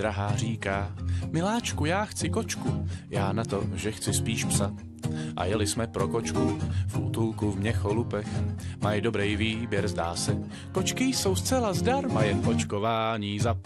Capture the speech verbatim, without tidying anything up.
drahá říká, miláčku, já chci kočku, já na to, že chci spíš psa. A jeli jsme pro kočku v útulku v Měcholupech. Mají dobrý výběr, zdá se. Kočky jsou zcela zdarma, jen očkování za